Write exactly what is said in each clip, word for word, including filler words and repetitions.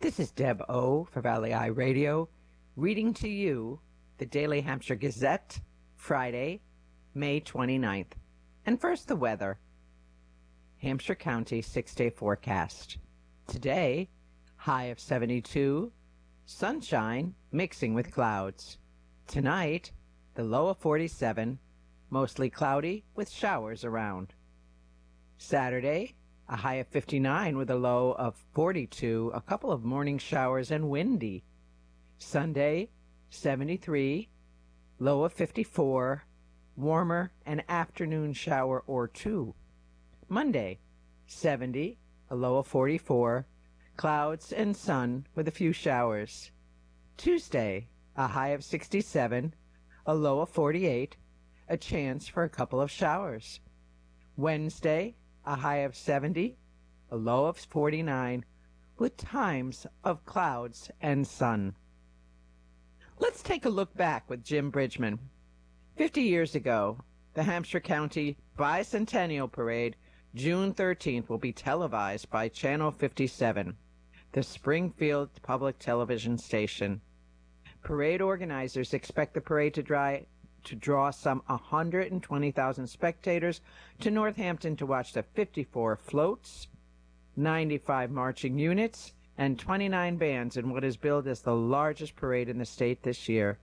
This is Deb O. for Valley Eye Radio, reading to you the Daily Hampshire Gazette, Friday, May twenty-ninth. And first, the weather. Hampshire County six-day forecast. Today, high of seventy-two, sunshine mixing with clouds. Tonight, the low of forty-seven, mostly cloudy with showers around. Saturday, a high of fifty-nine with a low of forty-two, a couple of morning showers and windy. Sunday, seventy-three, low of fifty-four, warmer, an afternoon shower or two. Monday, seventy, a low of forty-four, clouds and sun with a few showers. Tuesday, a high of sixty-seven, a low of forty-eight, a chance for a couple of showers. Wednesday, a high of seventy, a low of forty-nine, with times of clouds and sun. Let's take a look back with Jim Bridgman. Fifty years ago, the Hampshire County Bicentennial Parade, June thirteenth, will be televised by Channel fifty-seven, the Springfield Public Television station. Parade organizers expect the parade to dry to draw some one hundred twenty thousand spectators to Northampton to watch the fifty-four floats, ninety-five marching units, and twenty-nine bands in what is billed as the largest parade in the state this year.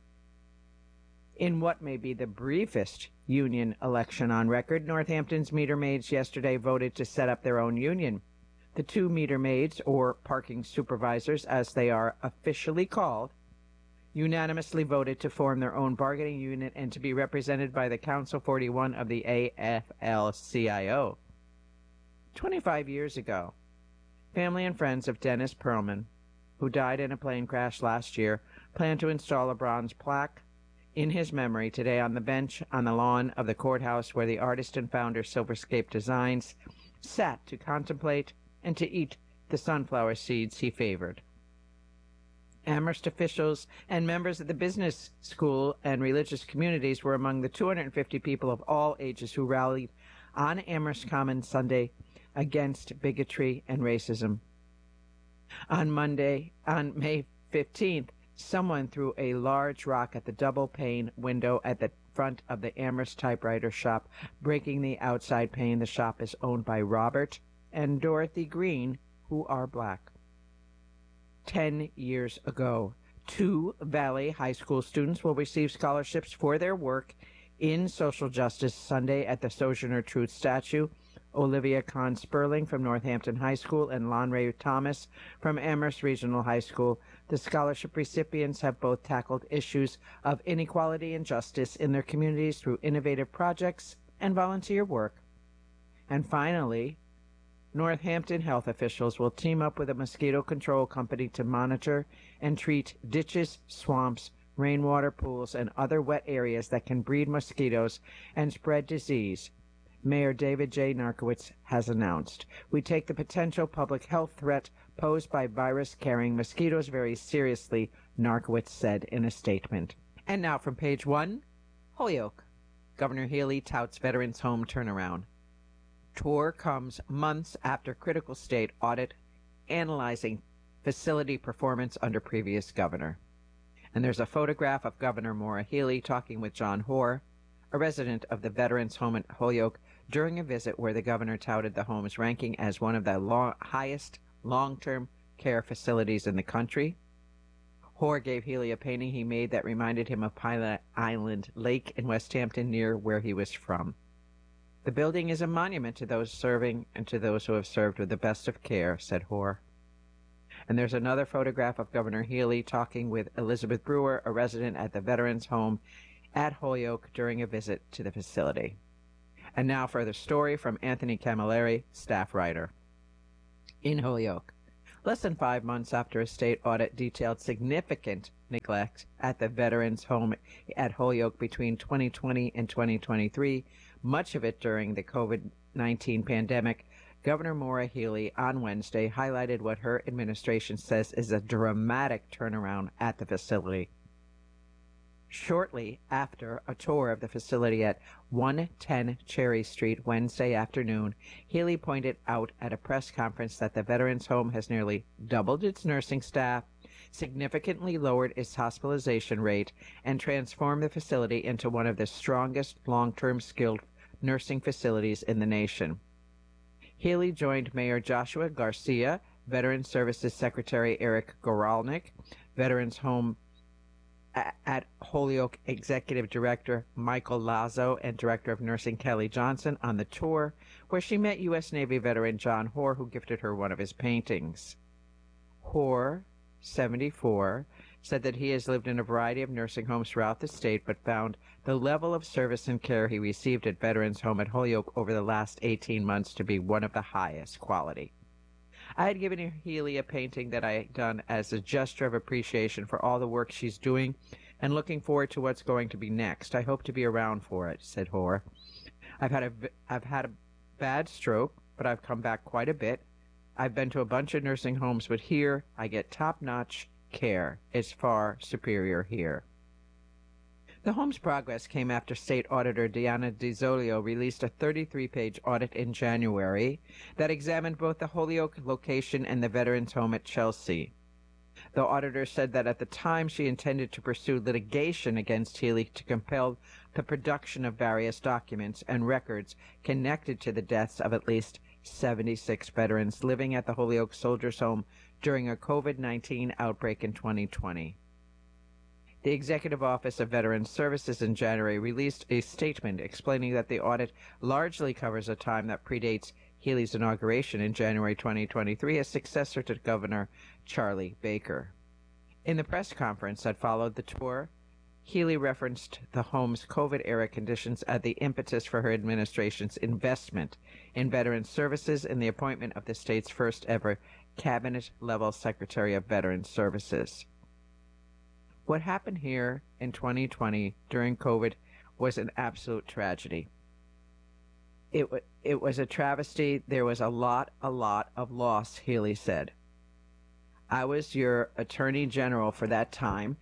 In what may be the briefest union election on record, Northampton's meter maids yesterday voted to set up their own union. The two meter maids, or parking supervisors as they are officially called, unanimously voted to form their own bargaining unit and to be represented by the Council forty-one of the A F L C I O. Twenty-five years ago, family and friends of Dennis Perlman, who died in a plane crash last year, planned to install a bronze plaque in his memory today on the bench on the lawn of the courthouse where the artist and founder Silverscape Designs sat to contemplate and to eat the sunflower seeds he favored. Amherst officials and members of the business school and religious communities were among the two hundred fifty people of all ages who rallied on Amherst Common Sunday against bigotry and racism. On Monday, on May fifteenth, someone threw a large rock at the double-pane window at the front of the Amherst typewriter shop, breaking the outside pane. The shop is owned by Robert and Dorothy Green, who are black. Ten years ago, two Valley High School students will receive scholarships for their work in social justice Sunday at the Sojourner Truth statue. Olivia Kahn Sperling from Northampton High School and Lonray Thomas from Amherst Regional High School. The scholarship recipients have both tackled issues of inequality and justice in their communities through innovative projects and volunteer work. And finally, Northampton health officials will team up with a mosquito control company to monitor and treat ditches, swamps, rainwater pools, and other wet areas that can breed mosquitoes and spread disease. Mayor David J. Narkowitz has announced. We take the potential public health threat posed by virus-carrying mosquitoes very seriously, Narkowitz said in a statement. And now from page one, Holyoke. Governor Healy touts Veterans Home turnaround. Tour comes months after critical state audit analyzing facility performance under previous governor. And there's a photograph of Governor Maura Healey talking with John Hoare, a resident of the Veterans Home at Holyoke, during a visit where the governor touted the home's ranking as one of the long, highest long-term care facilities in the country. Hoare gave Healey a painting he made that reminded him of Pilot Island Lake in West Hampton, near where he was from. The building is a monument to those serving and to those who have served with the best of care, said Hoare. And there's another photograph of Governor Healey talking with Elizabeth Brewer, a resident at the Veterans Home at Holyoke, during a visit to the facility. And now for the story from Anthony Camilleri, staff writer. In Holyoke, less than five months after a state audit detailed significant neglect at the Veterans Home at Holyoke between twenty twenty and twenty twenty-three, much of it during the COVID nineteen pandemic, Governor Maura Healey on Wednesday highlighted what her administration says is a dramatic turnaround at the facility. Shortly after a tour of the facility at one ten Cherry Street Wednesday afternoon, Healy pointed out at a press conference that the Veterans Home has nearly doubled its nursing staff, significantly lowered its hospitalization rate, and transformed the facility into one of the strongest long-term skilled nursing facilities in the nation. Healy joined Mayor Joshua Garcia, Veterans Services Secretary Eric Goralnik, Veterans Home at Holyoke Executive Director Michael Lazo and Director of Nursing Kelly Johnson on the tour, where she met U S Navy veteran John Hoare, who gifted her one of his paintings. Hoare, seventy-four, said that he has lived in a variety of nursing homes throughout the state, but found the level of service and care he received at Veterans Home at Holyoke over the last eighteen months to be one of the highest quality. I had given Healy a painting that I had done as a gesture of appreciation for all the work she's doing and looking forward to what's going to be next. I hope to be around for it, said Hoare. I've had a, I've had a bad stroke, but I've come back quite a bit. I've been to a bunch of nursing homes, but here I get top-notch care. It's far superior here. The home's progress came after State Auditor Diana DiZolio released a thirty-three page audit in January that examined both the Holyoke location and the Veterans Home at Chelsea. The auditor said that at the time she intended to pursue litigation against Healy to compel the production of various documents and records connected to the deaths of at least seventy-six veterans living at the Holyoke Soldiers' Home during a COVID nineteen outbreak in twenty twenty. The Executive Office of Veterans Services in January released a statement explaining that the audit largely covers a time that predates Healy's inauguration in January twenty twenty-three as successor to Governor Charlie Baker. In the press conference that followed the tour, Healy referenced the home's COVID-era conditions as the impetus for her administration's investment in veterans services and the appointment of the state's first-ever cabinet-level Secretary of Veterans Services. What happened here in twenty twenty during COVID was an absolute tragedy. It, w- it was a travesty. There was a lot, a lot of loss, Healy said. I was your Attorney General for that time.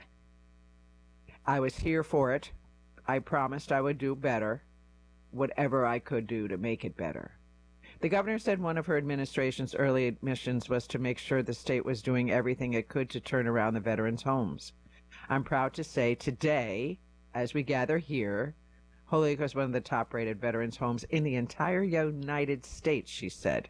I was here for it. I promised I would do better, whatever I could do to make it better. The governor said one of her administration's early admissions was to make sure the state was doing everything it could to turn around the veterans' homes. I'm proud to say today, as we gather here, Holyoke is one of the top-rated veterans' homes in the entire United States, she said.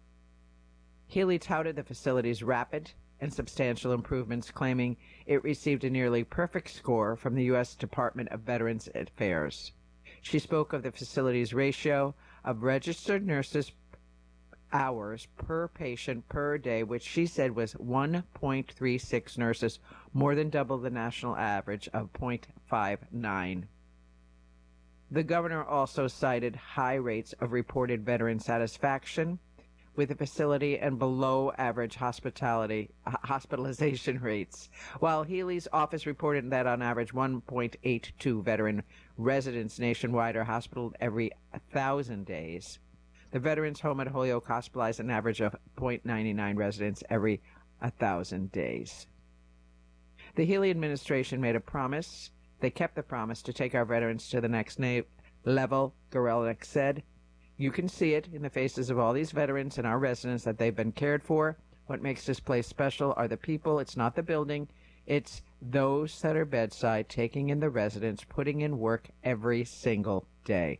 Healy touted the facility's rapid and substantial improvements, claiming it received a nearly perfect score from the U S Department of Veterans Affairs. She spoke of the facility's ratio of registered nurses hours per patient per day, which she said was one point three six nurses, more than double the national average of zero point five nine. The governor also cited high rates of reported veteran satisfaction with the facility and below average hospitality hospitalization rates, while Healy's office reported that on average one point eight two veteran residents nationwide are hospitalized every one thousand days. The Veterans Home at Holyoke hospitalized an average of zero point nine nine residents every one thousand days. The Healy administration made a promise. They kept the promise to take our veterans to the next na- level, Gorelick said. You can see it in the faces of all these veterans and our residents that they've been cared for. What makes this place special are the people. It's not the building. It's those that are bedside, taking in the residents, putting in work every single day.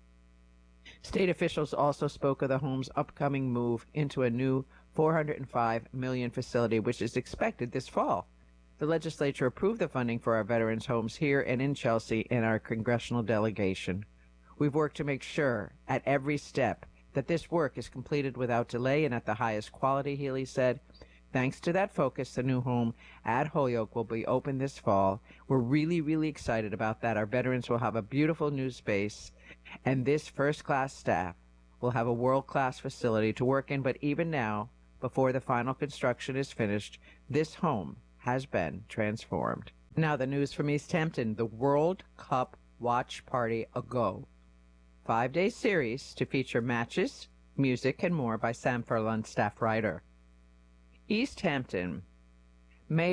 State officials also spoke of the home's upcoming move into a new four hundred five million dollars facility, which is expected this fall. The legislature approved the funding for our veterans' homes here and in Chelsea in our congressional delegation. We've worked to make sure at every step that this work is completed without delay and at the highest quality, Healy said. Thanks to that focus, the new home at Holyoke will be open this fall. We're really, really excited about that. Our veterans will have a beautiful new space, and this first-class staff will have a world-class facility to work in. But even now, before the final construction is finished, this home has been transformed. Now the news from East Hampton. The World Cup Watch Party A-Go. Five-day series to feature matches, music, and more by Sam Furlong, staff writer. East Hampton. Mayor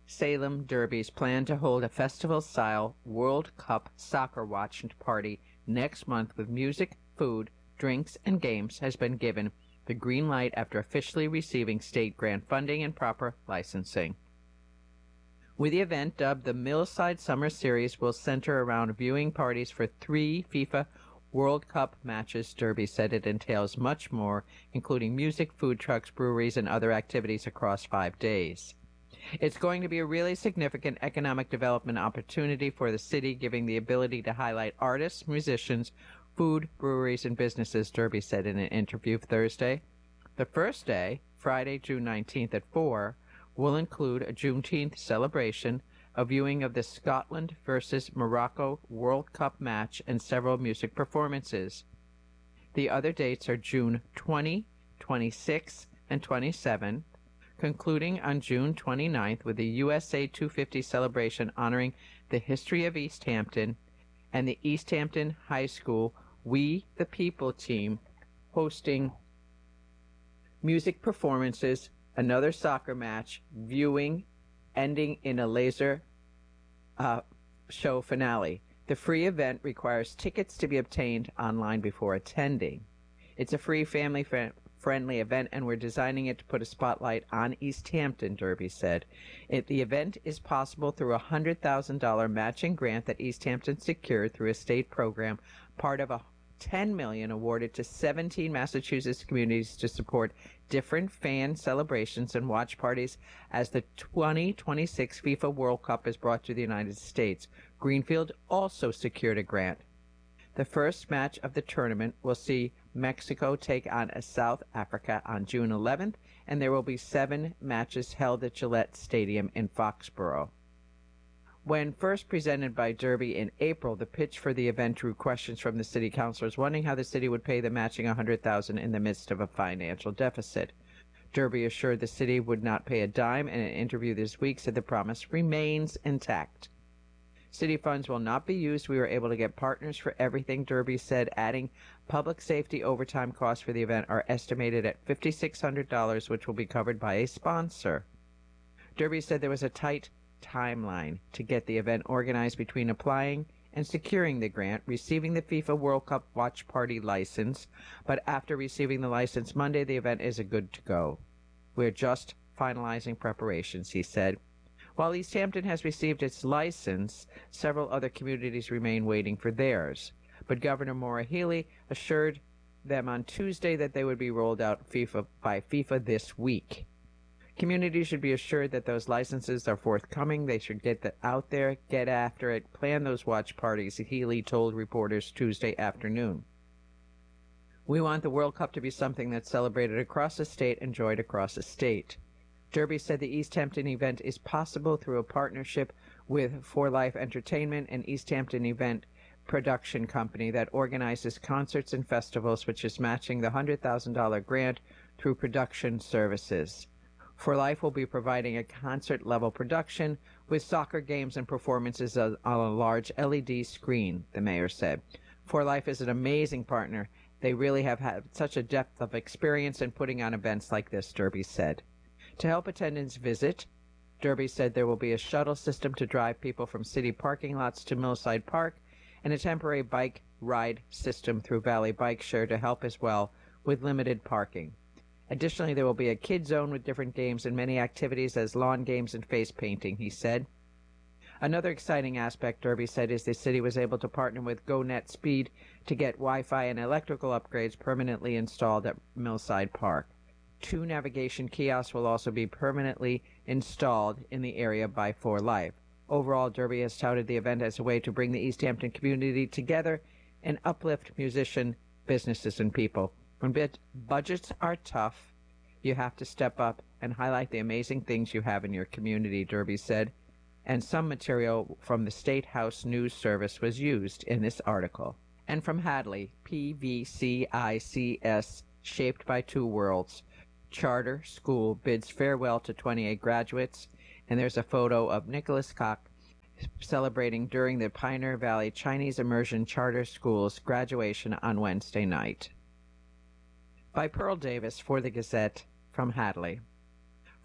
Salem Derbies plan to hold a festival-style World Cup soccer watch party next month with music, food, drinks, and games has been given the green light after officially receiving state grant funding and proper licensing. With the event dubbed the Millside Summer Series will center around viewing parties for three FIFA World Cup matches. Derby said it entails much more, including music, food trucks, breweries, and other activities across five days. It's going to be a really significant economic development opportunity for the city, giving the ability to highlight artists, musicians, food, breweries, and businesses, Derby said in an interview Thursday. The first day, Friday, June nineteenth at four, will include a Juneteenth celebration, a viewing of the Scotland versus Morocco World Cup match, and several music performances. The other dates are June twentieth, twenty-sixth, and twenty-seventh, concluding on June twenty-ninth with the U S A two fifty celebration honoring the history of East Hampton, and the East Hampton High School We the People team hosting music performances, another soccer match, viewing, ending in a laser uh, show finale. The free event requires tickets to be obtained online before attending. It's a free family friend friendly event, and we're designing it to put a spotlight on East Hampton, Derby said. It, the event is possible through a one hundred thousand dollars matching grant that East Hampton secured through a state program, part of a ten million dollars awarded to seventeen Massachusetts communities to support different fan celebrations and watch parties as the twenty twenty-six FIFA World Cup is brought to the United States. Greenfield also secured a grant. The first match of the tournament will see Mexico take on South Africa on June eleventh, and there will be seven matches held at Gillette Stadium in Foxborough. When first presented by Derby in April, the pitch for the event drew questions from the city councilors, wondering how the city would pay the matching one hundred thousand dollars in the midst of a financial deficit. Derby assured the city would not pay a dime, and in an interview this week said the promise remains intact. City funds will not be used. We were able to get partners for everything, Derby said, adding public safety overtime costs for the event are estimated at five thousand six hundred dollars, which will be covered by a sponsor. Derby said there was a tight timeline to get the event organized between applying and securing the grant, receiving the FIFA World Cup Watch Party license, but after receiving the license Monday, the event is a good to go. We're just finalizing preparations, he said. While East Hampton has received its license, several other communities remain waiting for theirs. But Governor Maura Healey assured them on Tuesday that they would be rolled out FIFA by FIFA this week. Communities should be assured that those licenses are forthcoming. They should get that out there, get after it, plan those watch parties, Healey told reporters Tuesday afternoon. We want the World Cup to be something that's celebrated across the state, enjoyed across the state. Derby said the East Hampton event is possible through a partnership with For Life Entertainment, an East Hampton event production company that organizes concerts and festivals, which is matching the one hundred thousand dollars grant through production services. For Life will be providing a concert-level production with soccer games and performances on a large L E D screen, the mayor said. For Life is an amazing partner. They really have had such a depth of experience in putting on events like this, Derby said. To help attendants visit, Derby said there will be a shuttle system to drive people from city parking lots to Millside Park, and a temporary bike ride system through Valley Bike Share to help as well with limited parking. Additionally, there will be a kid zone with different games and many activities as lawn games and face painting, he said. Another exciting aspect, Derby said, is the city was able to partner with GoNet Speed to get Wi-Fi and electrical upgrades permanently installed at Millside Park. Two navigation kiosks will also be permanently installed in the area by For Life. Overall, Derby has touted the event as a way to bring the East Hampton community together and uplift musician, businesses, and people. When budgets are tough, you have to step up and highlight the amazing things you have in your community, Derby said, and some material from the State House News Service was used in this article. And from Hadley, P V C I C S, Shaped by Two Worlds. Charter school bids farewell to twenty-eight graduates, and there's a photo of Nicholas Koch celebrating during the Pioneer Valley Chinese Immersion Charter School's graduation on Wednesday night. By Pearl Davis for the Gazette from Hadley.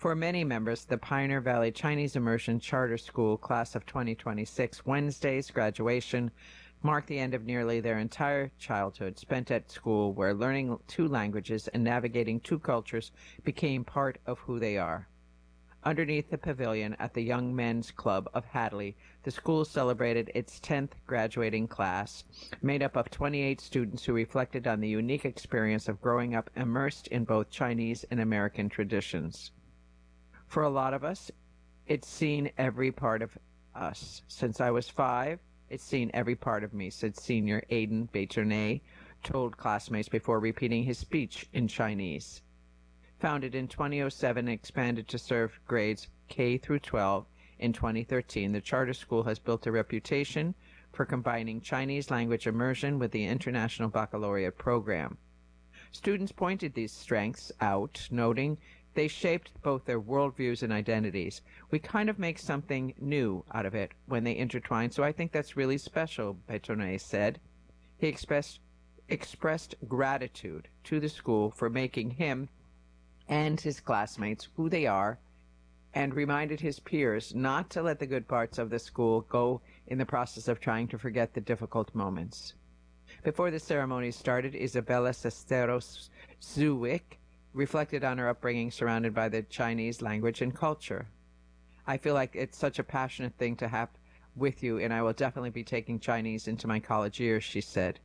For many members of the Pioneer Valley Chinese Immersion Charter School class of twenty twenty-six, Wednesday's graduation marked the end of nearly their entire childhood spent at school, where learning two languages and navigating two cultures became part of who they are. Underneath the pavilion at the Young Men's Club of Hadley, the school celebrated its tenth graduating class, made up of twenty-eight students who reflected on the unique experience of growing up immersed in both Chinese and American traditions. For a lot of us, it's seen every part of us. Since I was five, it's seen every part of me, said senior Aidan Bétourné, told classmates before repeating his speech in Chinese. Founded in twenty oh seven and expanded to serve grades K through twelve in twenty thirteen, the charter school has built a reputation for combining Chinese language immersion with the International Baccalaureate program. Students pointed these strengths out, noting they shaped both their worldviews and identities. We kind of make something new out of it when they intertwine, so I think that's really special, Bétourné said. He expressed, expressed gratitude to the school for making him and his classmates who they are, and reminded his peers not to let the good parts of the school go in the process of trying to forget the difficult moments. Before the ceremony started, Isabella Sesteros Zuwick reflected on her upbringing surrounded by the Chinese language and culture. I feel like it's such a passionate thing to have with you, and I will definitely be taking Chinese into my college years, she said.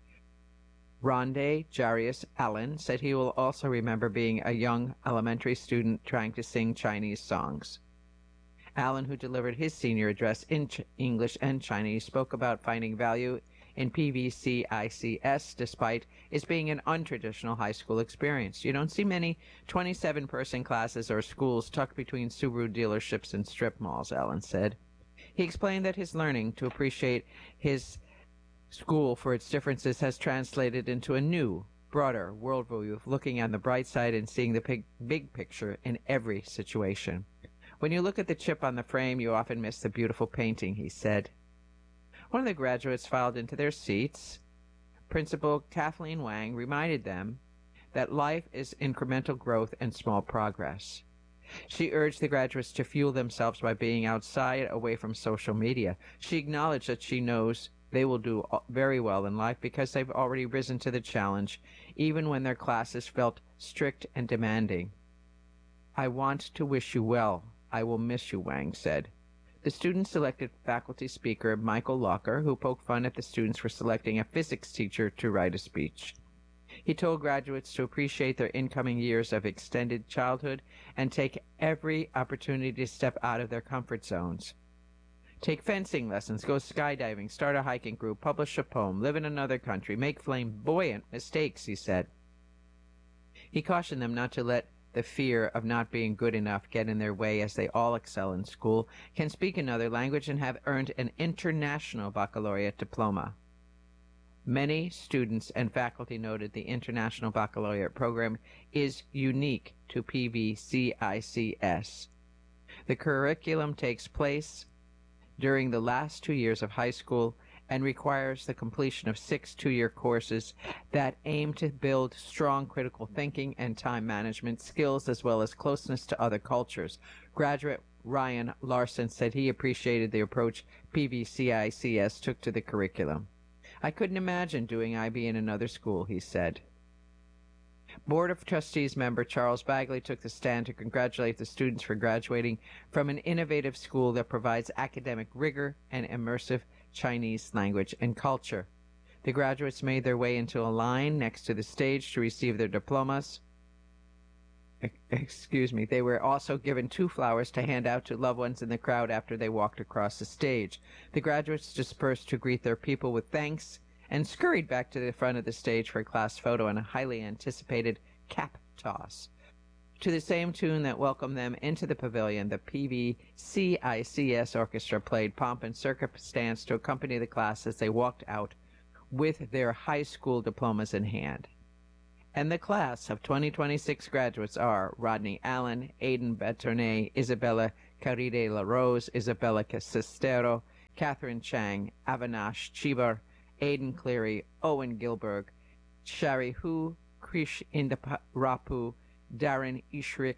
Rondé Jarius Allen said he will also remember being a young elementary student trying to sing Chinese songs. Allen, who delivered his senior address in Ch- English and Chinese, spoke about finding value in P V C I C S despite its being an untraditional high school experience. You don't see many twenty-seven person classes or schools tucked between Subaru dealerships and strip malls, Allen said. He explained that his learning to appreciate his school for its differences has translated into a new, broader worldview of looking on the bright side and seeing the big, big picture in every situation. When you look at the chip on the frame, you often miss the beautiful painting, he said. One of the graduates filed into their seats. Principal Kathleen Wang reminded them that life is incremental growth and small progress. She urged the graduates to fuel themselves by being outside, away from social media. She acknowledged that she knows they will do very well in life because they've already risen to the challenge, even when their classes felt strict and demanding. I want to wish you well. I will miss you, Wang said. The students selected faculty speaker Michael Locker, who poked fun at the students for selecting a physics teacher to write a speech. He told graduates to appreciate their incoming years of extended childhood and take every opportunity to step out of their comfort zones. Take fencing lessons, go skydiving, start a hiking group, publish a poem, live in another country, make flamboyant mistakes, he said. He cautioned them not to let the fear of not being good enough get in their way, as they all excel in school, can speak another language, and have earned an international baccalaureate diploma. Many students and faculty noted the International Baccalaureate program is unique to P V C I C S. The curriculum takes place during the last two years of high school and requires the completion of six two-year courses that aim to build strong critical thinking and time management skills, as well as closeness to other cultures. Graduate Ryan Larson said he appreciated the approach P V C I C S took to the curriculum. I couldn't imagine doing I B in another school, he said. Board of Trustees member Charles Bagley took the stand to congratulate the students for graduating from an innovative school that provides academic rigor and immersive Chinese language and culture. The graduates made their way into a line next to the stage to receive their diplomas. Excuse me. They were also given two flowers to hand out to loved ones in the crowd after they walked across the stage. The graduates dispersed to greet their people with thanks and scurried back to the front of the stage for a class photo and a highly anticipated cap toss. To the same tune that welcomed them into the pavilion, the P V C I C S orchestra played Pomp and Circumstance to accompany the class as they walked out with their high school diplomas in hand. And the class of twenty twenty-six graduates are Rodney Allen, Aidan Bétourné, Isabella Caride La Rose, Isabella Sestero, Catherine Chang, Avinash Chibar, Aidan Cleary, Owen Gilberg, Shari Hu, Krish Indaparapu, Darren Ishrik,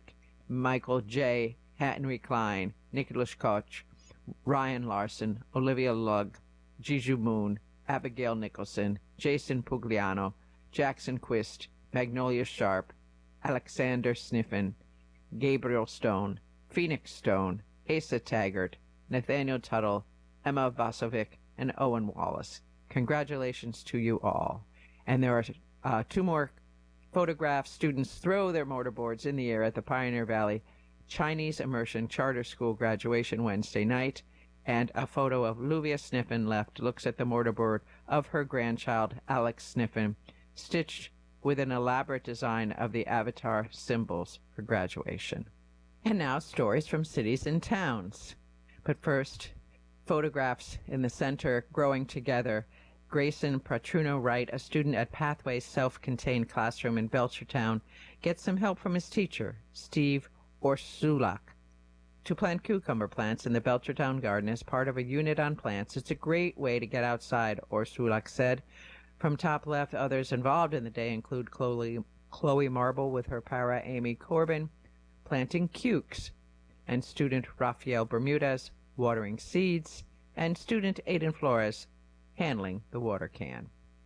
Michael J. Henry Klein, Nicholas Koch, Ryan Larson, Olivia Lugg, Jiju Moon, Abigail Nicholson, Jason Pugliano, Jackson Quist, Magnolia Sharp, Alexander Sniffen, Gabriel Stone, Phoenix Stone, Asa Taggart, Nathaniel Tuttle, Emma Vasovic, and Owen Wallace. Congratulations to you all. And there are uh, two more photographs. Students throw their mortarboards in the air at the Pioneer Valley Chinese Immersion Charter School graduation Wednesday night, and a photo of Luvia Sniffen left looks at the mortarboard of her grandchild, Alex Sniffen, stitched with an elaborate design of the avatar symbols for graduation. And now stories from cities and towns. But first, photographs in the center growing together. Grayson Pratruno Wright, a student at Pathways Self-Contained Classroom in Belchertown, gets some help from his teacher, Steve Orsulak, to plant cucumber plants in the Belchertown garden as part of a unit on plants. It's a great way to get outside, Orsulak said. From top left, others involved in the day include Chloe, Chloe Marble with her para Amy Corbin planting cukes, and student Rafael Bermudez watering seeds, and student Aiden Flores handling the water can.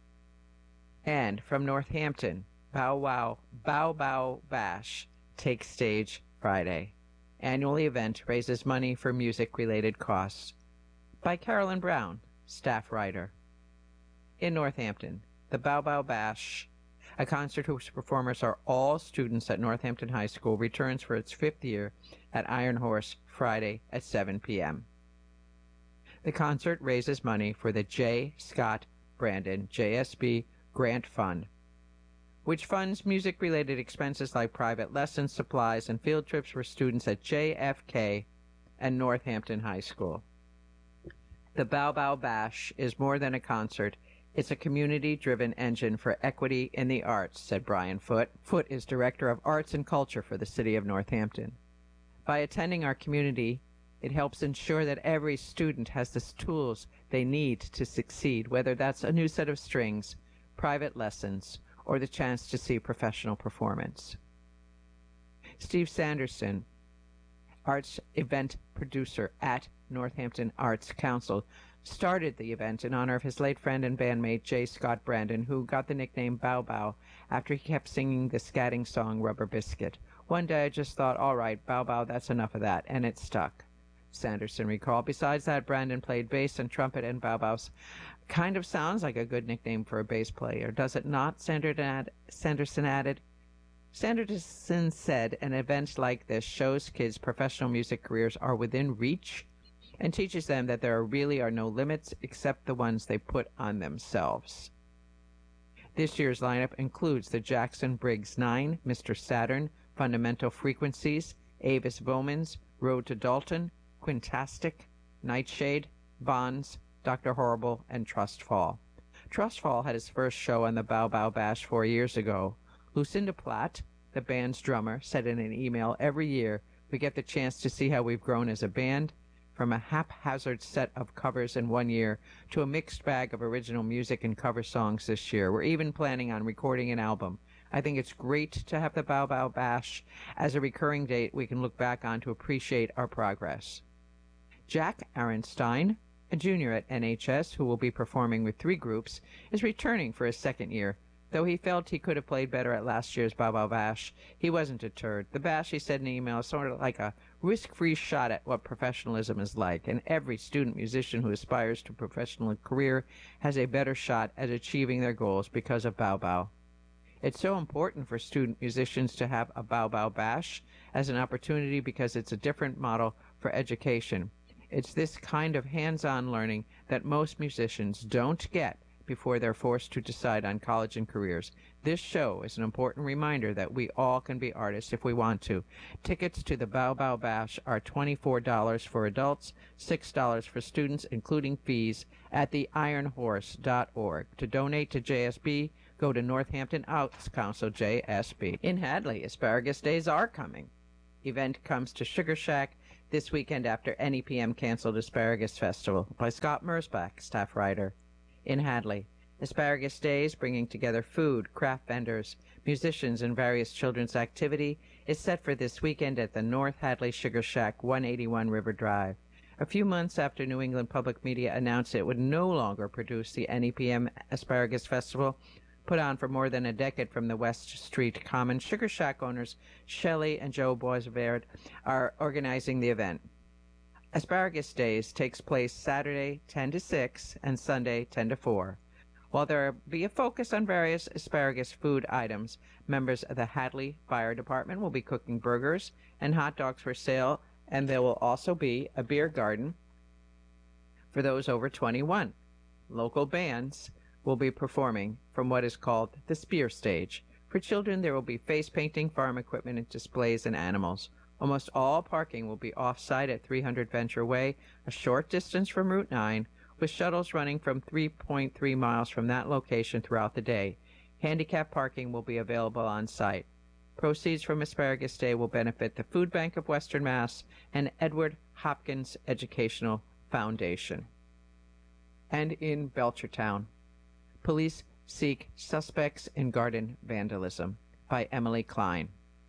And from Northampton, Bow Wow Bow Bow Bash takes stage Friday. Annual event raises money for music-related costs. By Carolyn Brown, staff writer. In Northampton, the Bow Bow Bash, a concert whose performers are all students at Northampton High School, returns for its fifth year at Iron Horse Friday at seven p m The concert raises money for the J. Scott Brandon J S B Grant Fund, which funds music-related expenses like private lessons, supplies, and field trips for students at J F K and Northampton High School. The Bow Bow Bash is more than a concert. It's a community-driven engine for equity in the arts, said Brian Foote. Foote is Director of Arts and Culture for the City of Northampton. By attending our community, it helps ensure that every student has the tools they need to succeed, whether that's a new set of strings, private lessons, or the chance to see professional performance. Steve Sanderson, arts event producer at Northampton Arts Council, started the event in honor of his late friend and bandmate J. Scott Brandon, who got the nickname Bow Bow after he kept singing the scatting song Rubber Biscuit. One day I just thought, all right, Bow Bow, that's enough of that, and it stuck, Sanderson recalled. Besides that, Brandon played bass and trumpet, and Bow Bow's kind of sounds like a good nickname for a bass player, does it not? Sanderson added. Sanderson said an event like this shows kids professional music careers are within reach and teaches them that there really are no limits except the ones they put on themselves. This year's lineup includes the Jackson Briggs Nine, Mister Saturn, Fundamental Frequencies, Avis Bowmans, Road to Dalton, Quintastic, Nightshade, Bonds, Doctor Horrible, and Trust Fall. Trust Fall had its first show on the Bow Bow Bash four years ago. Lucinda Platt, the band's drummer, said in an email, every year we get the chance to see how we've grown as a band, from a haphazard set of covers in one year to a mixed bag of original music and cover songs this year. We're even planning on recording an album. I think it's great to have the Bow Bow Bash as a recurring date we can look back on to appreciate our progress. Jack Aronstein, a junior at N H S who will be performing with three groups, is returning for his second year. Though he felt he could have played better at last year's Bow Bow Bash, he wasn't deterred. The Bash, he said in an email, is sort of like a risk-free shot at what professionalism is like, and every student musician who aspires to a professional career has a better shot at achieving their goals because of Bow Bow. It's so important for student musicians to have a Bow Bow Bash as an opportunity because it's a different model for education. It's this kind of hands-on learning that most musicians don't get before they're forced to decide on college and careers. This show is an important reminder that we all can be artists if we want to. Tickets to the Bow Bow Bash are twenty-four dollars for adults, six dollars for students, including fees, at the iron horse dot org. To donate to J S B, go to Northampton Arts Council, J S B. In Hadley, Asparagus Days are coming. Event comes to Sugar Shack this weekend after N E P M canceled Asparagus Festival, by Scott Mersbach, staff writer. In Hadley, Asparagus Days, bringing together food, craft vendors, musicians, and various children's activity, is set for this weekend at the North Hadley Sugar Shack, one eighty-one River Drive. A few months after New England Public Media announced it would no longer produce the N E P M Asparagus Festival, put on for more than a decade from the West Street Common, Sugar Shack owners Shelley and Joe Boisvert are organizing the event. Asparagus Days takes place Saturday ten to six and Sunday ten to four. While there will be a focus on various asparagus food items, members of the Hadley Fire Department will be cooking burgers and hot dogs for sale, and there will also be a beer garden for those over twenty-one. Local bands will be performing from what is called the Spear Stage. For children, there will be face painting, farm equipment, and displays and animals. Almost all parking will be off-site at three hundred Venture Way, a short distance from Route nine, with shuttles running from three point three miles from that location throughout the day. Handicap parking will be available on site. Proceeds from Asparagus Day will benefit the Food Bank of Western Mass and Edward Hopkins Educational Foundation. And in Belchertown, police seek suspects in garden vandalism, by Emily Klein.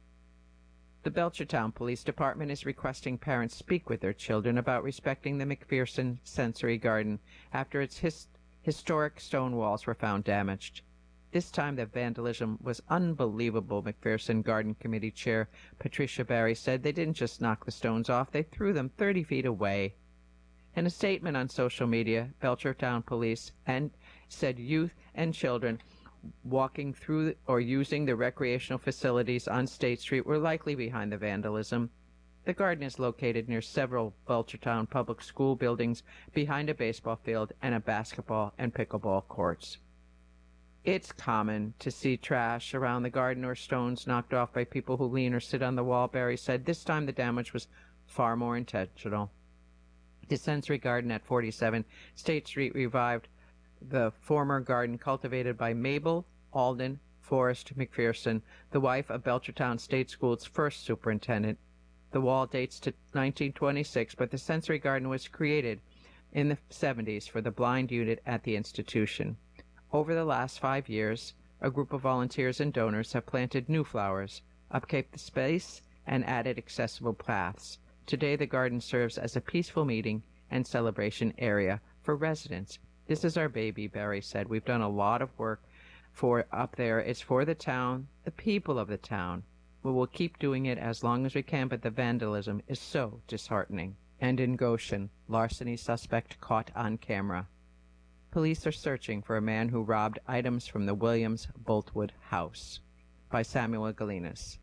The Belchertown Police Department is requesting parents speak with their children about respecting the McPherson Sensory Garden after its his historic stone walls were found damaged. This time the vandalism was unbelievable, McPherson Garden Committee Chair Patricia Barry said. They didn't just knock the stones off, they threw them thirty feet away. In a statement on social media, Belchertown Police and said youth and children walking through or using the recreational facilities on State Street were likely behind the vandalism. The garden is located near several Belchertown public school buildings, behind a baseball field and a basketball and pickleball courts. It's common to see trash around the garden or stones knocked off by people who lean or sit on the wall, Barry said. This time the damage was far more intentional. The Sensory Garden at forty-seven State Street revived the former garden cultivated by Mabel Alden Forrest McPherson, the wife of Belchertown State School's first superintendent. The wall dates to nineteen twenty-six, but the Sensory Garden was created in the seventies for the blind unit at the institution. Over the last five years, a group of volunteers and donors have planted new flowers, upkept the space, and added accessible paths. Today, the garden serves as a peaceful meeting and celebration area for residents. This is our baby, Barry said. We've done a lot of work for up there. It's for the town, the people of the town. We will keep doing it as long as we can, but the vandalism is so disheartening. And in Goshen, larceny suspect caught on camera. Police are searching for a man who robbed items from the Williams Boltwood house, by Samuel Galinas.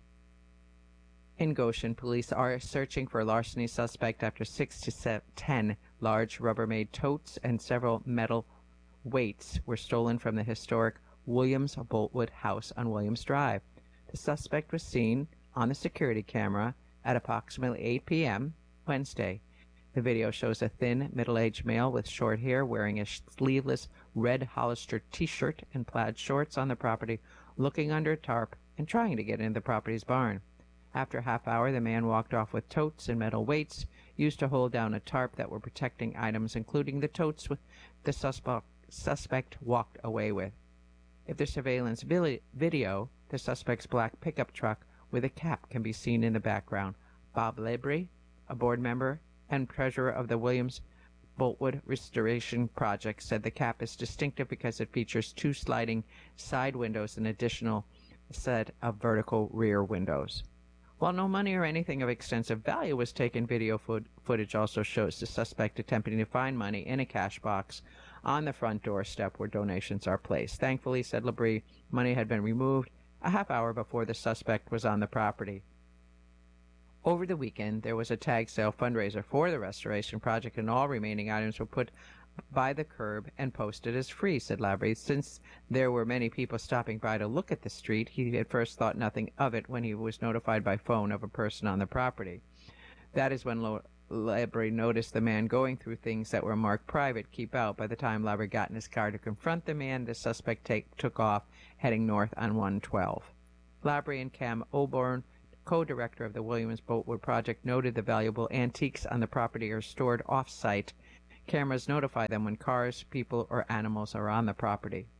In Goshen, police are searching for a larceny suspect after six to ten large Rubbermaid totes and several metal weights were stolen from the historic Williams Boltwood house on Williams Drive. The suspect was seen on the security camera at approximately eight p m Wednesday. The video shows a thin, middle-aged male with short hair wearing a sleeveless red Hollister t-shirt and plaid shorts on the property, looking under a tarp and trying to get into the property's barn. After a half hour, the man walked off with totes and metal weights used to hold down a tarp that were protecting items, including the totes the suspect, suspect walked away with. If the surveillance video, the suspect's black pickup truck with a cap can be seen in the background. Bob Labrie, a board member and treasurer of the Williams Boltwood Restoration Project, said the cap is distinctive because it features two sliding side windows and an additional set of vertical rear windows. While no money or anything of extensive value was taken, video foot footage also shows the suspect attempting to find money in a cash box on the front doorstep where donations are placed. Thankfully, said Labrie, money had been removed a half hour before the suspect was on the property. Over the weekend, there was a tag sale fundraiser for the restoration project, and all remaining items were put by the curb and posted as free, said Labrie. Since there were many people stopping by to look at the street, he at first thought nothing of it when he was notified by phone of a person on the property. That is when Lo Labrie noticed the man going through things that were marked private, keep out. By the time Labrie got in his car to confront the man, the suspect take, took off, heading north on one twelve. Labrie and Cam Oborn, co-director of the Williams Boltwood Project, noted the valuable antiques on the property are stored off-site. Cameras notify them when cars, people, or animals are on the property.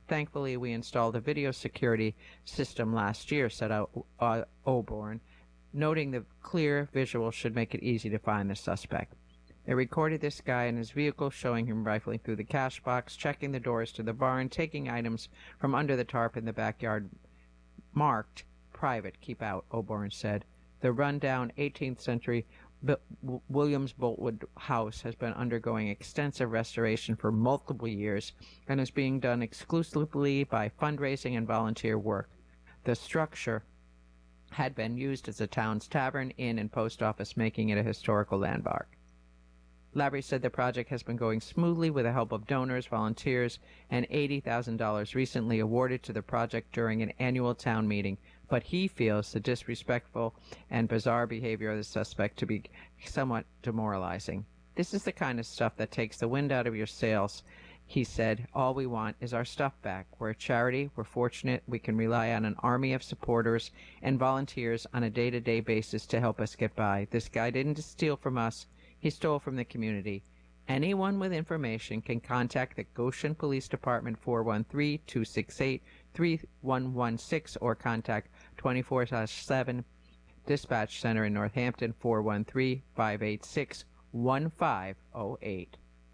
Thankfully, we installed a video security system last year, said uh, Oborn, noting the clear visual should make it easy to find the suspect. They recorded this guy in his vehicle, showing him rifling through the cash box, checking the doors to the barn, taking items from under the tarp in the backyard marked private, keep out, Oborn said. The rundown eighteenth century Williams Boltwood house has been undergoing extensive restoration for multiple years and is being done exclusively by fundraising and volunteer work. The structure had been used as the town's tavern, inn, and post office, making it a historical landmark. Lavery said the project has been going smoothly with the help of donors, volunteers, and eighty thousand dollars recently awarded to the project during an annual town meeting, but he feels the disrespectful and bizarre behavior of the suspect to be somewhat demoralizing. This is the kind of stuff that takes the wind out of your sails, he said. All we want is our stuff back. We're a charity. We're fortunate we can rely on an army of supporters and volunteers on a day-to-day basis to help us get by. This guy didn't steal from us. He stole from the community. Anyone with information can contact the Goshen Police Department four one three, two six eight, three one one six or contact twenty-four seven Dispatch Center in Northampton four one three, five eight six, one five zero eight.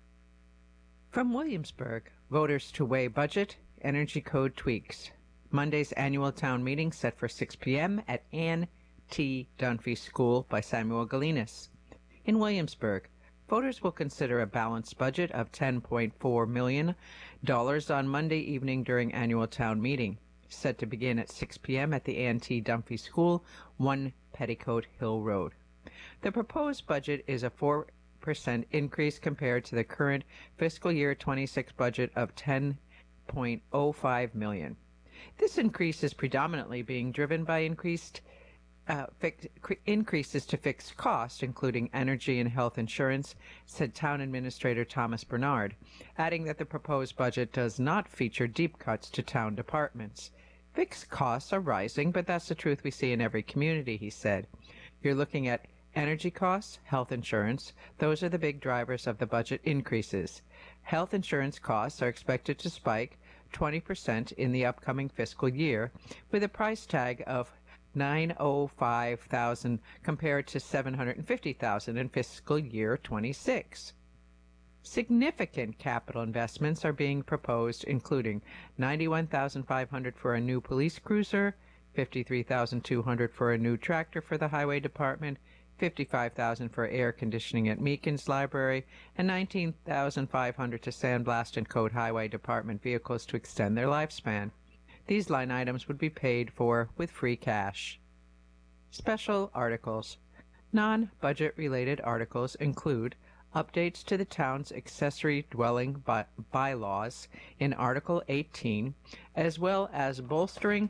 From Williamsburg, voters to weigh budget, energy code tweaks. Monday's annual town meeting set for six p m at Ann T. Dunphy School by Samuel Galinas. In Williamsburg, voters will consider a balanced budget of ten point four million dollars on Monday evening during annual town meeting, set to begin at six p m at the Ann T. Dunphy School, one Petticoat Hill Road. The proposed budget is a four percent increase compared to the current fiscal year twenty-six budget of ten point oh five million dollars. This increase is predominantly being driven by increased Uh, fix, increases to fixed costs, including energy and health insurance, said Town Administrator Thomas Bernard, adding that the proposed budget does not feature deep cuts to town departments. Fixed costs are rising, but that's the truth we see in every community, he said. You're looking at energy costs, health insurance. Those are the big drivers of the budget increases. Health insurance costs are expected to spike twenty percent in the upcoming fiscal year, with a price tag of nine hundred five thousand dollars compared to seven hundred fifty thousand dollars in fiscal year twenty-six. Significant capital investments are being proposed, including ninety-one thousand five hundred dollars for a new police cruiser, fifty-three thousand two hundred dollars for a new tractor for the highway department, fifty-five thousand dollars for air conditioning at Meekins Library, and nineteen thousand five hundred dollars to sandblast and coat highway department vehicles to extend their lifespan. These line items would be paid for with free cash. Special articles. Non-budget related articles include updates to the town's accessory dwelling by bylaws in Article eighteen, as well as bolstering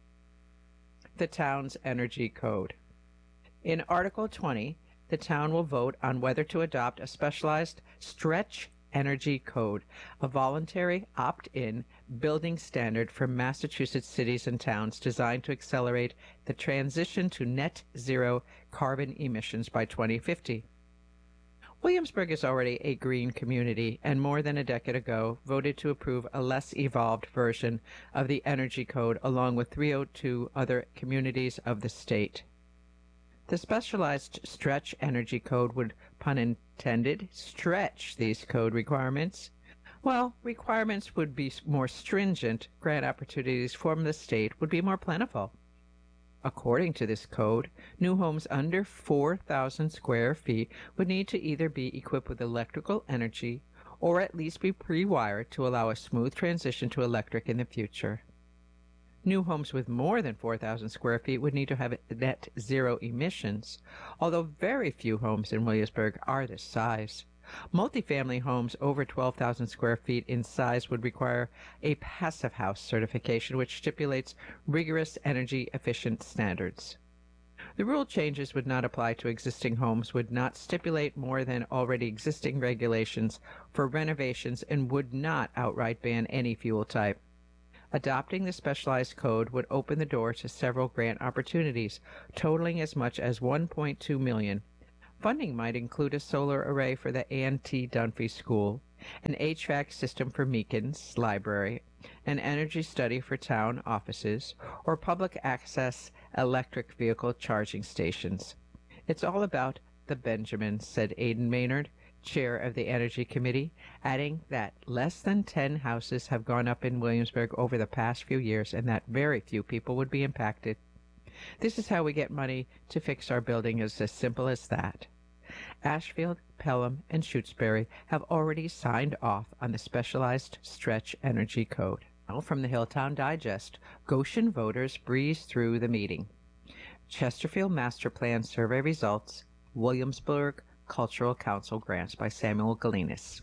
the town's energy code. In Article twenty, the town will vote on whether to adopt a specialized stretch energy code, a voluntary opt-in building standard for Massachusetts cities and towns designed to accelerate the transition to net zero carbon emissions by twenty fifty. Williamsburg is already a green community and more than a decade ago voted to approve a less evolved version of the energy code along with three hundred two other communities of the state. The specialized stretch energy code would, pun intended, stretch these code requirements. While requirements would be more stringent, grant opportunities from the state would be more plentiful. According to this code, new homes under four thousand square feet would need to either be equipped with electrical energy or at least be pre-wired to allow a smooth transition to electric in the future. New homes with more than four thousand square feet would need to have net zero emissions, although very few homes in Williamsburg are this size. Multifamily homes over twelve thousand square feet in size would require a passive house certification, which stipulates rigorous energy efficient standards. The rule changes would not apply to existing homes, would not stipulate more than already existing regulations for renovations, and would not outright ban any fuel type. Adopting the specialized code would open the door to several grant opportunities, totaling as much as one point two million dollars. Funding might include a solar array for the Ann T. Dunphy School, an H V A C system for Meekins Library, an energy study for town offices, or public access electric vehicle charging stations. It's all about the Benjamins, said Aidan Maynard, chair of the Energy Committee, adding that less than ten houses have gone up in Williamsburg over the past few years and that very few people would be impacted. This is how we get money to fix our building. Is as simple as that. Ashfield, Pelham, and Shutesbury have already signed off on the specialized stretch energy code. Now from the Hilltown Digest, Goshen voters breezed through the meeting. Chesterfield Master Plan Survey Results, Williamsburg Cultural Council Grants by Samuel Galinas.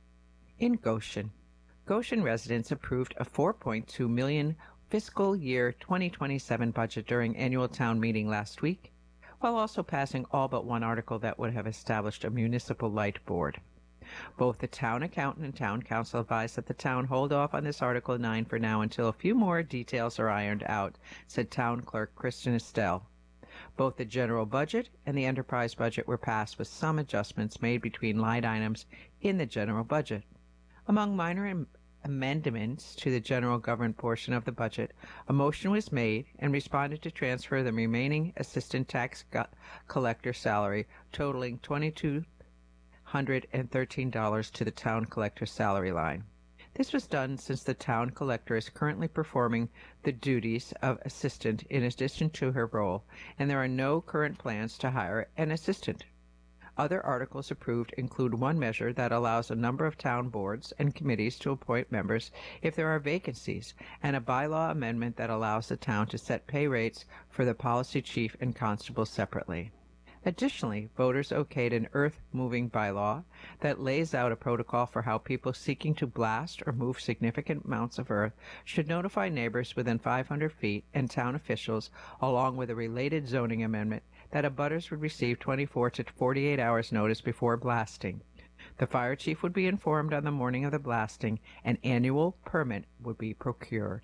In Goshen, Goshen residents approved a four point two million dollars fiscal year twenty twenty-seven budget during annual town meeting last week, while also passing all but one article that would have established a municipal light board. Both the town accountant and town council advised that the town hold off on this Article nine for now until a few more details are ironed out, said Town Clerk Kristen Estelle. Both the general budget and the enterprise budget were passed with some adjustments made between line items in the general budget. Among minor am- amendments to the general government portion of the budget, a motion was made and responded to transfer the remaining assistant tax go- collector salary totaling two thousand two hundred thirteen dollars to the town collector salary line. This was done since the town collector is currently performing the duties of assistant in addition to her role, and there are no current plans to hire an assistant. Other articles approved include one measure that allows a number of town boards and committees to appoint members if there are vacancies, and a bylaw amendment that allows the town to set pay rates for the policy chief and constable separately. Additionally, voters okayed an earth-moving bylaw that lays out a protocol for how people seeking to blast or move significant amounts of earth should notify neighbors within five hundred feet and town officials, along with a related zoning amendment that abutters would receive twenty-four to forty-eight hours notice before blasting. The fire chief would be informed on the morning of the blasting. An annual permit would be procured.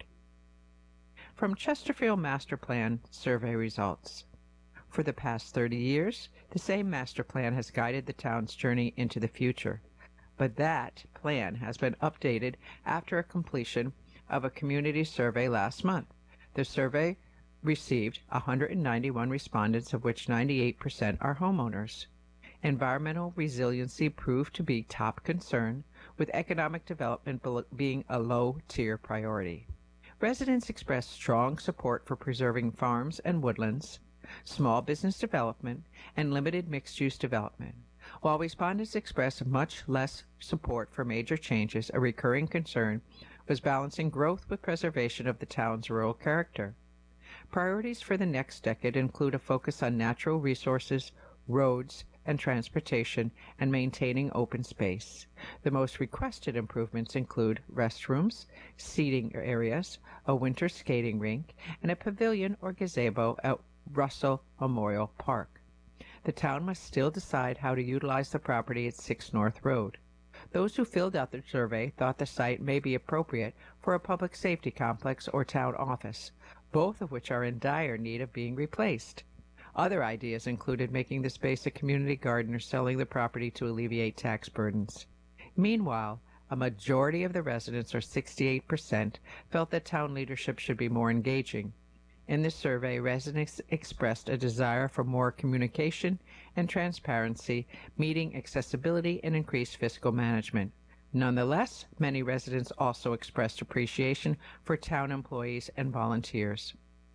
From Chesterfield Master Plan Survey Results. For the past thirty years, the same master plan has guided the town's journey into the future. But that plan has been updated after a completion of a community survey last month. The survey received one hundred ninety-one respondents, of which ninety-eight percent are homeowners. Environmental resiliency proved to be top concern, with economic development being a low-tier priority. Residents expressed strong support for preserving farms and woodlands, small business development, and limited mixed-use development. While respondents expressed much less support for major changes, a recurring concern was balancing growth with preservation of the town's rural character. Priorities for the next decade include a focus on natural resources, roads, and transportation, and maintaining open space. The most requested improvements include restrooms, seating areas, a winter skating rink, and a pavilion or gazebo at Russell Memorial Park. The town must still decide how to utilize the property at six North Road. Those who filled out the survey thought the site may be appropriate for a public safety complex or town office, both of which are in dire need of being replaced. Other ideas included making the space a community garden or selling the property to alleviate tax burdens. Meanwhile, a majority of the residents, or sixty-eight percent, felt that town leadership should be more engaging. In the survey, residents expressed a desire for more communication and transparency, meeting accessibility and increased fiscal management. Nonetheless, many residents also expressed appreciation for town employees and volunteers.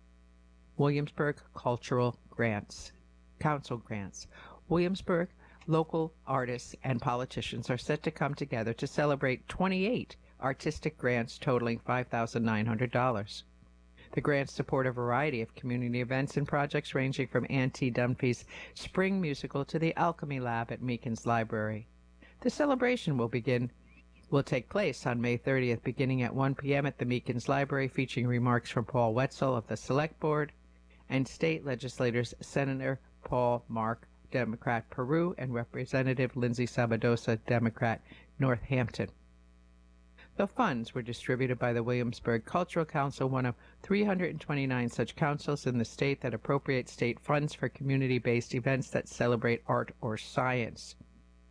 Williamsburg Cultural Grants, Council Grants. Williamsburg local artists and politicians are set to come together to celebrate twenty-eight artistic grants totaling five thousand nine hundred dollars. The grants support a variety of community events and projects ranging from Auntie Dunphy's Spring Musical to the Alchemy Lab at Meekins Library. The celebration will begin will take place on May thirtieth, beginning at one p.m. at the Meekins Library, featuring remarks from Paul Wetzel of the Select Board and state legislators Senator Paul Mark, Democrat, Peru, and Representative Lindsay Sabadosa, Democrat, Northampton. The funds were distributed by the Williamsburg Cultural Council, one of three hundred twenty-nine such councils in the state that appropriate state funds for community-based events that celebrate art or science.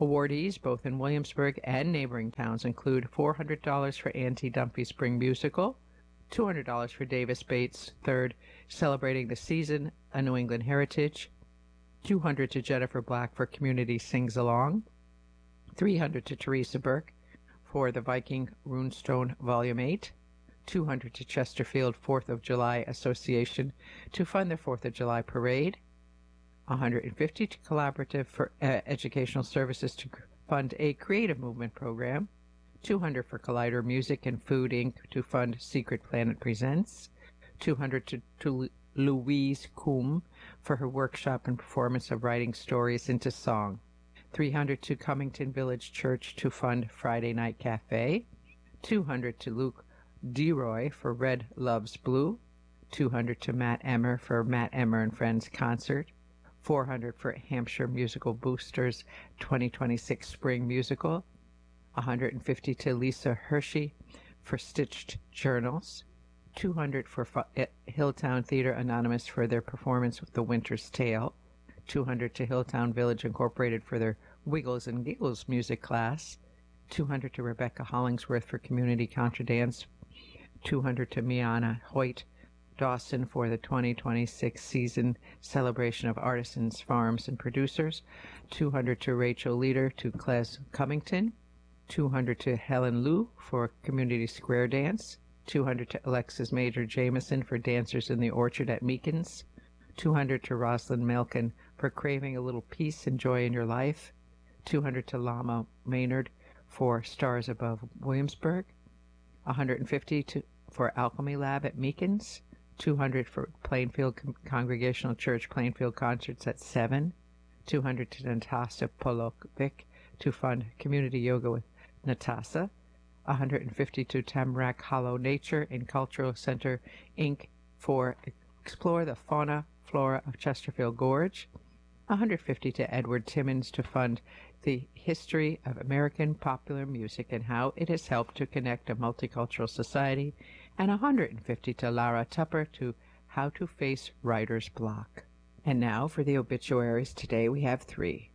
Awardees, both in Williamsburg and neighboring towns, include four hundred dollars for Auntie Dumpy Spring Musical, two hundred dollars for Davis Bates third, Celebrating the Season, A New England Heritage, two hundred dollars to Jennifer Black for Community Sings Along, three hundred dollars to Teresa Burke for the Viking Runestone Volume eight, two hundred dollars to Chesterfield fourth of July Association to fund their fourth of July Parade, one hundred fifty dollars to Collaborative for uh, Educational Services to fund a Creative Movement program, two hundred dollars for Collider Music and Food Incorporated to fund Secret Planet Presents, two hundred dollars to, to Louise Coombe for her workshop and performance of writing stories into song, three hundred dollars to Cummington Village Church to fund Friday Night Cafe, two hundred dollars to Luke DeRoy for Red Loves Blue, two hundred dollars to Matt Emmer for Matt Emmer and Friends Concert, four hundred dollars for Hampshire Musical Boosters twenty twenty-six Spring Musical, one hundred fifty dollars to Lisa Hershey for Stitched Journals, two hundred dollars for F- Hilltown Theater Anonymous for their performance with The Winter's Tale, two hundred dollars to Hilltown Village Incorporated for their Wiggles and Giggles music class, two hundred dollars to Rebecca Hollingsworth for Community Contra Dance, two hundred dollars to Miana Hoyt Dawson for the twenty twenty-six season celebration of artisans, farms, and producers, two hundred dollars to Rachel Leader to Cles Cummington, two hundred dollars to Helen Liu for Community Square Dance, two hundred dollars to Alexis Major Jameson for Dancers in the Orchard at Meekins, two hundred dollars to Rosalind Melkin for Craving a Little Peace and Joy in Your Life, two hundred dollars to Lama Maynard for Stars Above Williamsburg, one hundred fifty dollars to, for Alchemy Lab at Meekins, two hundred dollars for Plainfield Con- Congregational Church Plainfield Concerts at seven, two hundred dollars to Natasha Polovic to fund Community Yoga with Natasha, one hundred fifty dollars to Tamarack Hollow Nature and Cultural Center, Incorporated for Explore the Fauna, Flora of Chesterfield Gorge, one hundred fifty dollars to Edward Timmons to fund the history of American popular music and how it has helped to connect a multicultural society, and one hundred fifty dollars to Lara Tupper to How to Face Writer's Block. And now for the obituaries. Today we have three.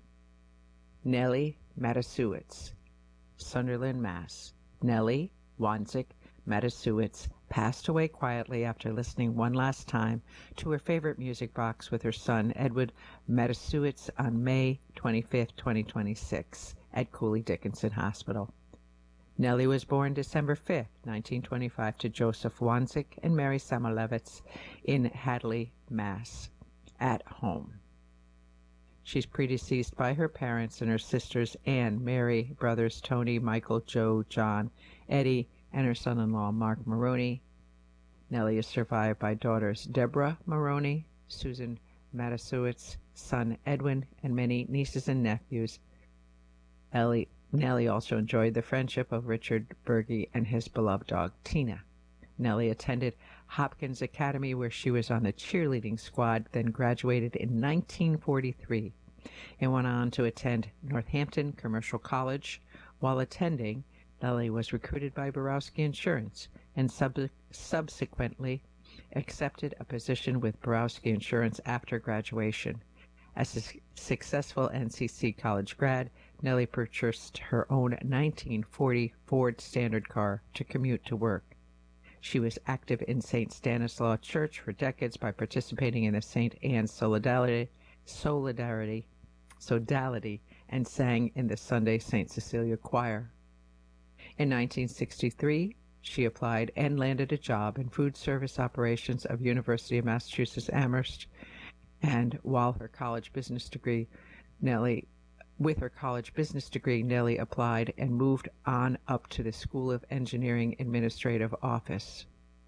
Nellie Matasiewicz, Sunderland, Mass. Nellie Wanzik Matasiewicz passed away quietly after listening one last time to her favorite music box with her son Edward Matasiewicz on May twenty-fifth, twenty twenty-six at Cooley Dickinson Hospital. Nellie was born December fifth, nineteen twenty-five to Joseph Wanzik and Mary Samalevitz in Hadley, Mass. at home. She's predeceased by her parents and her sisters Anne, Mary, brothers Tony, Michael, Joe, John, Eddie, and her son-in-law Mark Maroney. Nellie is survived by daughters Deborah Maroney, Susan Matasiewicz, son Edwin, and many nieces and nephews. Ellie, Nellie also enjoyed the friendship of Richard Berge and his beloved dog Tina. Nellie attended Hopkins Academy, where she was on the cheerleading squad, then graduated in nineteen forty-three and went on to attend Northampton Commercial College. While attending, Nellie was recruited by Borowski Insurance and sub- subsequently accepted a position with Borowski Insurance after graduation. As a su- successful N C C college grad, Nellie purchased her own nineteen forty Ford Standard car to commute to work. She was active in Saint Stanislaus Church for decades by participating in the Saint Anne's Solidarity, Solidarity, Sodality, and sang in the Sunday Saint Cecilia Choir. In nineteen sixty-three, she applied and landed a job in food service operations of University of Massachusetts Amherst, and while her college business degree, Nellie With her college business degree, Nellie applied and moved on up to the School of Engineering Administrative Office.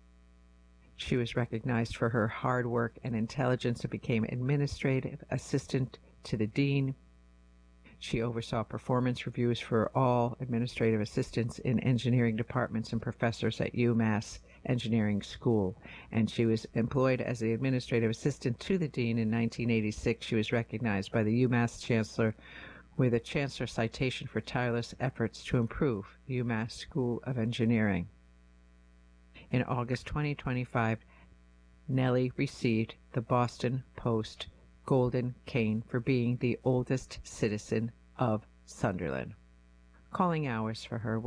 She was recognized for her hard work and intelligence and became administrative assistant to the dean. She oversaw performance reviews for all administrative assistants in engineering departments and professors at UMass Engineering School, and she was employed as the administrative assistant to the dean in nineteen eighty-six. She was recognized by the UMass Chancellor with a Chancellor Citation for tireless efforts to improve the UMass School of Engineering. In August twenty twenty-five, Nellie received the Boston Post Golden Cane for being the oldest citizen of Sunderland. Calling hours for her